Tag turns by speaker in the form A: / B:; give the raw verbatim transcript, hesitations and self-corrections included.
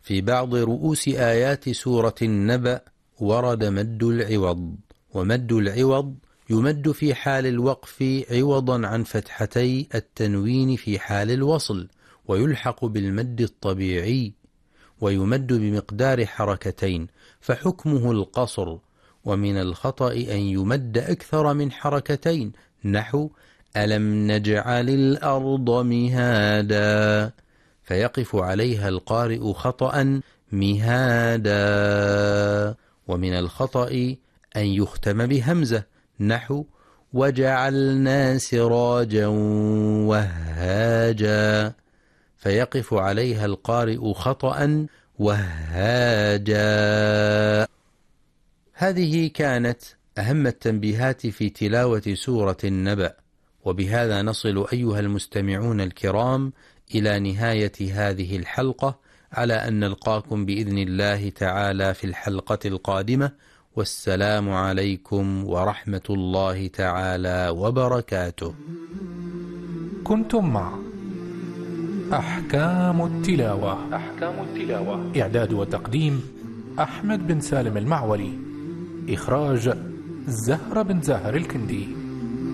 A: في بعض رؤوس آيات سورة النبأ ورد مد العوض، ومد العوض يمد في حال الوقف عوضا عن فتحتي التنوين في حال الوصل، ويلحق بالمد الطبيعي، ويمد بمقدار حركتين، فحكمه القصر. ومن الخطأ أن يمد أكثر من حركتين، نحو ألم نجعل الأرض مهادا، فيقف عليها القارئ خطأ مهادا. ومن الخطأ أن يختم بهمزة، نحو وجعلنا سراجا وهاجا، فيقف عليها القارئ خطأ وهاجا. هذه كانت أهم التنبيهات في تلاوة سورة النبأ، وبهذا نصل أيها المستمعون الكرام إلى نهاية هذه الحلقة، على أن نلقاكم بإذن الله تعالى في الحلقة القادمة، والسلام عليكم ورحمة الله تعالى وبركاته.
B: كنتم مع أحكام التلاوة. أحكام التلاوة، إعداد وتقديم أحمد بن سالم المعولي، إخراج زهرة بن زاهر الكندي.